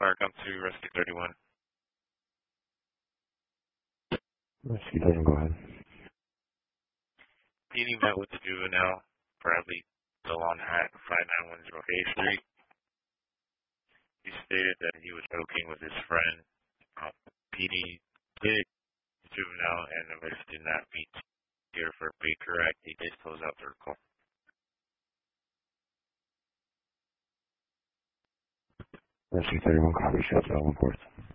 Clark, come to Rescue 31. Rescue 31, go ahead. PD met with the juvenile, Bradley Delon at 5910 A Street. He stated that he was joking with his friend. PD did the juvenile and allegedly did not meet here for Baker Act. He did close out the recall. Rescue 31, copy, shots, all reports.